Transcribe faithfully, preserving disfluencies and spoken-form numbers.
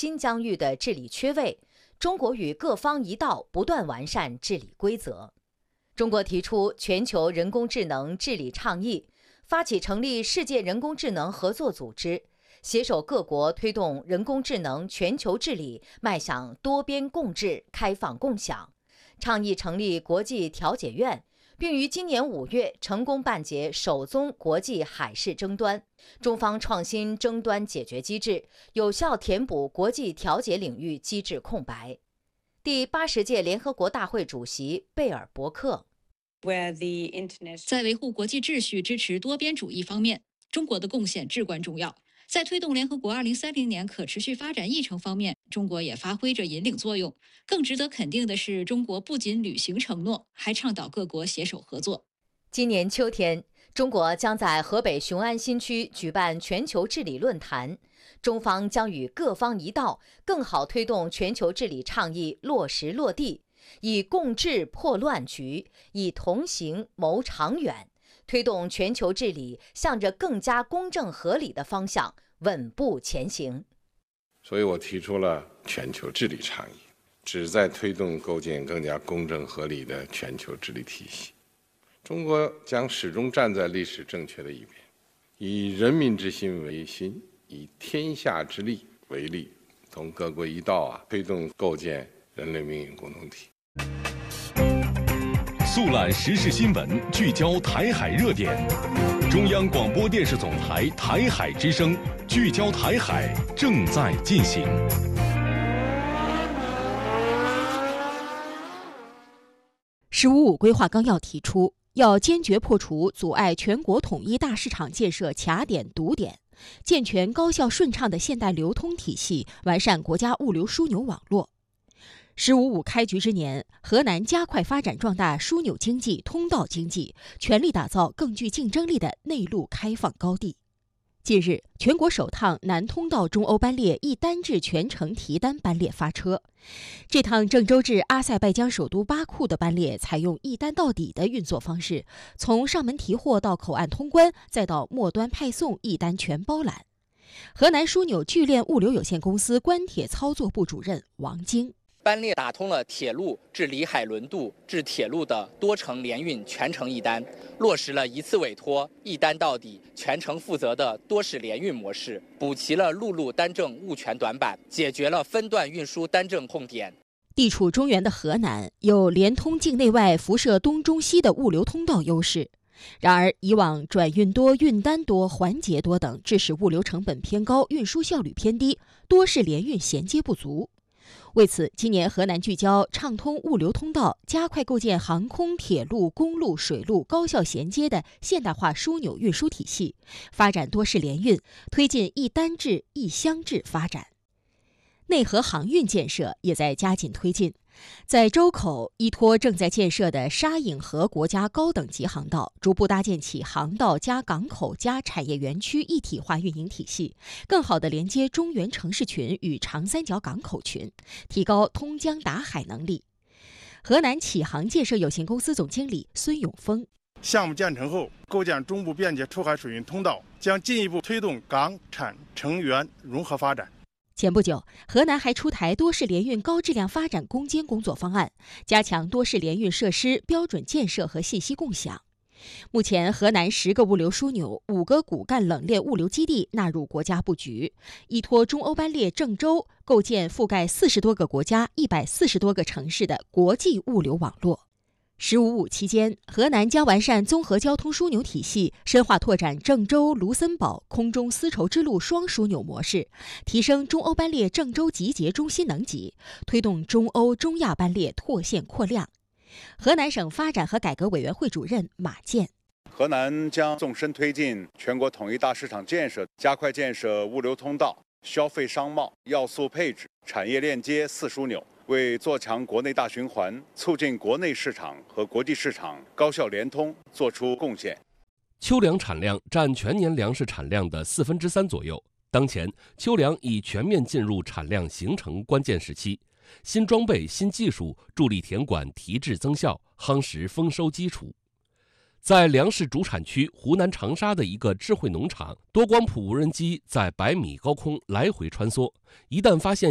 新疆域的治理缺位，中国与各方一道不断完善治理规则。中国提出全球人工智能治理倡议，发起成立世界人工智能合作组织，携手各国推动人工智能全球治理迈向多边共治、开放共享，倡议成立国际调解院，并于今年五月成功办结首宗国际海事争端。中方创新争端解决机制，有效填补国际调解领域机制空白。第八十届联合国大会主席贝尔伯克， 在维护国际秩序、支持多边主义方面，中国的贡献至关重要。在推动联合国二零三零年可持续发展议程方面，中国也发挥着引领作用。更值得肯定的是，中国不仅履行承诺，还倡导各国携手合作。 今年秋天，中国将在河北雄安新区举办全球治理论坛，中方将与各方一道，更好推动全球治理倡议落实落地，以共治破乱局，以同行谋长远，推动全球治理向着更加公正合理的方向稳步前行。 所以我提出了全球治理倡议，旨在推动构建更加公正合理的全球治理体系。中国将始终站在历史正确的一边，以人民之心为心，以天下之利为利，同各国一道啊，推动构建人类命运共同体。 速览时事新闻，聚焦台海热点。中央广播电视总台台海之声，聚焦台海，正在进行。 十五五规划纲要提出，要坚决破除阻碍全国统一大市场建设卡点堵点，健全高效顺畅的现代流通体系，完善国家物流枢纽网络。十五五开局之年，河南加快发展壮大枢纽经济、通道经济，全力打造更具竞争力的内陆开放高地。近日，全国首趟南通道中欧班列一单至全程提单班列发车。这趟郑州至阿塞拜疆首都巴库的班列采用一单到底的运作方式，从上门提货到口岸通关，再到末端派送，一单全包揽。河南枢纽聚链物流有限公司关铁操作部主任王晶。 班列打通了铁路至里海轮渡至铁路的多程联运全程一单，落实了一次委托、一单到底、全程负责的多式联运模式，补齐了陆路单证物权短板，解决了分段运输单证痛点。 地处中原的河南有连通境内外、辐射东中西的物流通道优势。然而，以往转运多、运单多、环节多等，致使物流成本偏高、运输效率偏低，多式联运衔接不足。为此，今年河南聚焦畅通物流通道，加快构建航空、铁路、公路、水路高效衔接的现代化枢纽运输体系，发展多式联运，推进一单制、一箱制发展。内河航运建设也在加紧推进。在周口，依托正在建设的沙引河国家高等级航道，逐步搭建起航道加港口加产业园区一体化运营体系，更好地连接中原城市群与长三角港口群，提高通江达海能力。河南启航建设有限公司总经理孙永峰： 项目建成后，构建中部便捷出海水运通道，将进一步推动港产城园融合发展。 前不久，河南还出台多式联运高质量发展攻坚工作方案，加强多式联运设施标准建设和信息共享。目前，河南十个物流枢纽、五个骨干冷链物流基地纳入国家布局，依托中欧班列郑州，构建覆盖四十多个国家、一百四十多个城市的国际物流网络。十五五期间，河南将完善综合交通枢纽体系，深化拓展郑州、卢森堡空中丝绸之路双枢纽模式，提升中欧班列郑州集结中心能级，推动中欧、中亚班列拓线扩量。河南省发展和改革委员会主任马健： 河南将纵深推进全国统一大市场建设，加快建设物流通道、消费商贸、要素配置、产业链接四枢纽，为做强国内大循环、促进国内市场和国际市场高效联通作出贡献。 秋粮产量占全年粮食产量的四分之三左右。当前，秋粮已全面进入产量形成关键时期，新装备、新技术助力田管提质增效，夯实丰收基础。在粮食主产区湖南长沙的一个智慧农场，多光谱无人机在百米高空来回穿梭，一旦发现